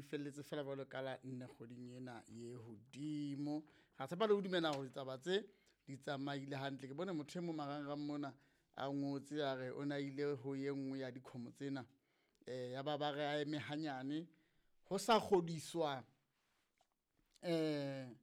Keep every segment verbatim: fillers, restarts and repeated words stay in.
felletse fela ba lo kala nne kgoding ena ye hodimo ga tshepa le ho dumela go ditaba tse di tsamaile hantle ke bone motho mo marangrang mona a ngotse ya re o na ile ho ye nngwe ya dikhomo tsena eh ya ba ba re a eme hanyane ho sa kgodiswa eh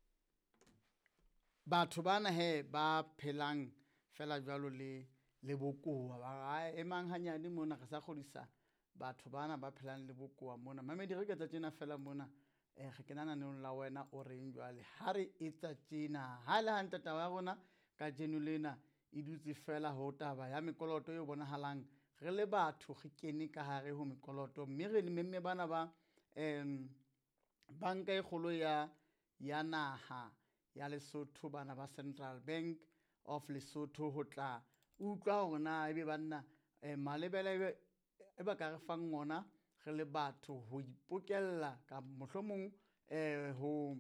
batho bana he ba phelang fela jwalo le le bokoa ba emang hanyane mona ga sa kgodisa batho bana ba phelang le bokoa mona mamedi re ke tsa tsena fela mona eh ge ke nana ne la wena o reng jwale ha re etsa tsena ha le hantle taba ya rona ka jeno lena e dutse fela ho taba ya mekoloto e bonahalang re le batho ge kene ka hare ho mekoloto mme re le memme bana ba em banka e kgolo ya ya naha ya Lesotho bana ba Central Bank of Lesotho ho tla utlwa hore na ebe banna eh, malebele e ba ka re fang ngona re le batho ho ipokella ka mohlomong eh ho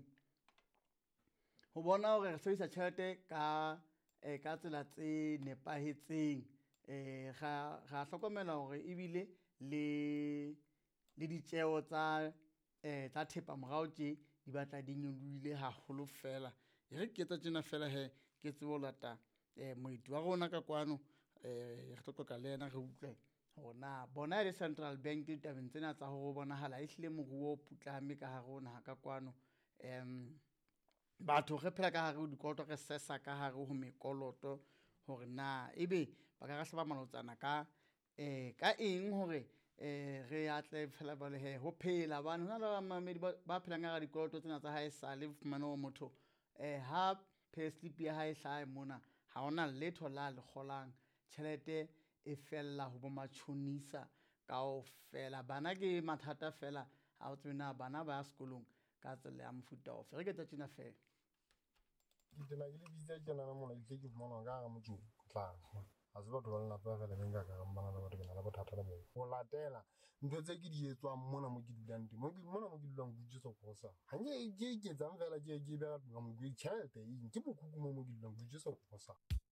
ho bona hore re sebedisa tjhelete ka eh, ka tsela tse nepahetseng eh ga ga hlokomela hore ebile le le ditjeo tsa eh tsa thepa morao tje di batla di nyolohile haholo fela e re ke tsa tsena fela he ke tsebo lata eh moiti wa rona ka kwano eh re tlo ka lena re utlwe hona bona le Central Bank tabeng tsena tsa ho bonahala e hlile moruo o putlame ka hare hona ka kwano em batho re phela ka hare ho dikoloto re sesa ka hare ho mekoloto hore na ebe ba ka ga ba malotsana ka eh ka eng hore eh re atle fela ba le he ho phela bana hona le mamedi ba phelang ka dikoloto tsena tsa hae sa le fumana o motho eh ha payslip ya hae hlae mona ha ona letho la le kgolang tjhelete e fella ho bo matshonisa kaofela bana ke mathata fela ha o tsena bana ba sekolong ka tsela ya mofuta ofe re ke tsa tsena fela ke na ke le bitsa tsena na mona ke ke mona ga ga motho tla ha se batho ba lena ba fela nka ka bana ba batho ke na la bothata le mo go latela ntho tse ke di etswang mona mo ke dulang teng mo ke mona mo ke dulang go tshotsa go sa ha nke ke ke tsang fela ke ke be ga mo ke tšhelete ke bokuku mo mo ke dulang go tshotsa go sa